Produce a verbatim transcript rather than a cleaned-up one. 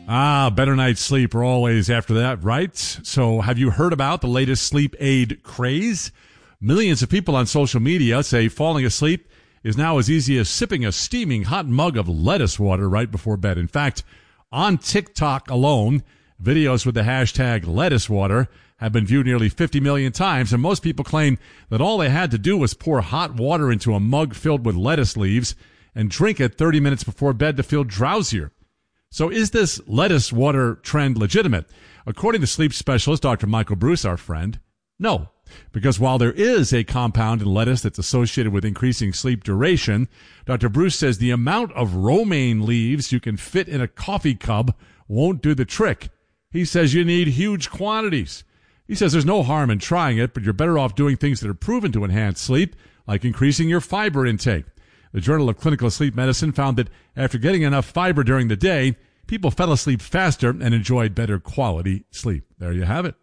Ah, better night's sleep are always after that, right? So have you heard about the latest sleep aid craze? Millions of people on social media say falling asleep is now as easy as sipping a steaming hot mug of lettuce water right before bed. In fact, on TikTok alone, videos with the hashtag lettuce water have been viewed nearly fifty million times, and most people claim that all they had to do was pour hot water into a mug filled with lettuce leaves and drink it thirty minutes before bed to feel drowsier. So is this lettuce water trend legitimate? According to sleep specialist Doctor Michael Breus, our friend, no. Because while there is a compound in lettuce that's associated with increasing sleep duration, Doctor Breus says the amount of romaine leaves you can fit in a coffee cup won't do the trick. He says you need huge quantities. He says there's no harm in trying it, but you're better off doing things that are proven to enhance sleep, like increasing your fiber intake. The Journal of Clinical Sleep Medicine found that after getting enough fiber during the day, people fell asleep faster and enjoyed better quality sleep. There you have it.